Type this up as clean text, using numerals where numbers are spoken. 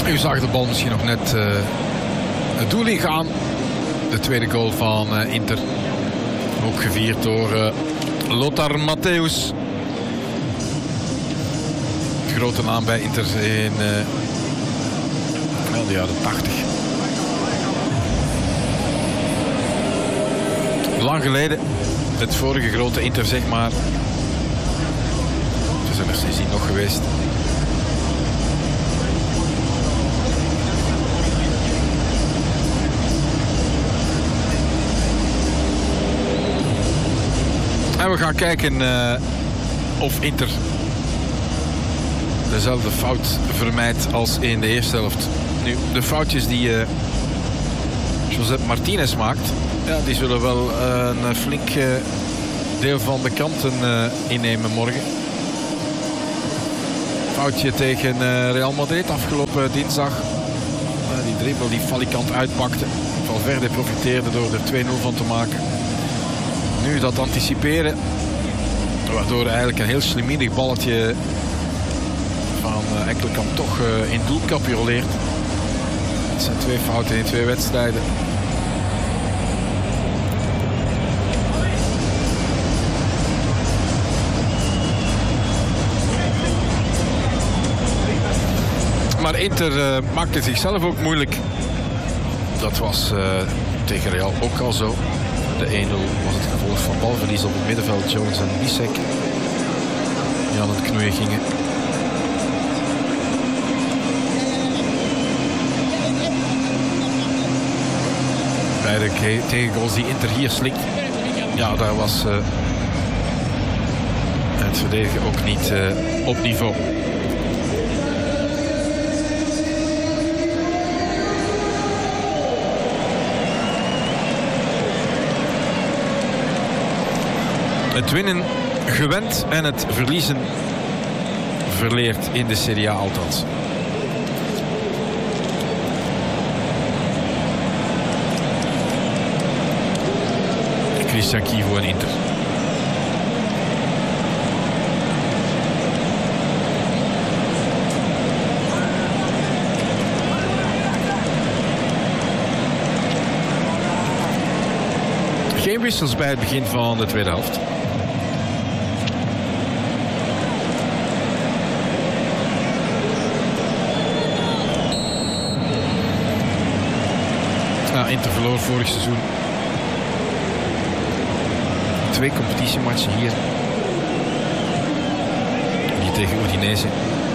U zag de bal misschien nog net het doel ingaan. De tweede goal van Inter. Ook gevierd door Lothar Matthäus. Grote naam bij Inter in de jaren 80. Lang geleden. Het vorige grote Inter, zeg maar. Ze zijn er sindsdien nog geweest. En we gaan kijken of Inter dezelfde fout vermijdt als in de eerste helft. Nu, de foutjes die Josep Martinez maakt, ja, die zullen wel een flink deel van de kanten innemen morgen. Foutje tegen Real Madrid afgelopen dinsdag. Die dribbel die falikant uitpakte. Valverde profiteerde door er 2-0 van te maken. Nu dat anticiperen, waardoor eigenlijk een heel slimmerig balletje van Ekkelenkamp toch in doel caprioleert. Het zijn 2 fouten in 2 wedstrijden. Maar Inter maakte zichzelf ook moeilijk. Dat was tegen Real ook al zo. De 1-0 was het gevolg van balverlies op het middenveld. Jones en Bissek die aan het knoeien gingen. Bij de tegengoals die Inter hier slikt. Ja, daar was het verdedigen ook niet op niveau. Het winnen gewend en het verliezen verleerd in de Serie A althans. Christian Chivo en Inter. Geen wissels bij het begin van de tweede helft. Inter verloor vorig seizoen 2 competitiematchen hier. Hier tegen Udinese.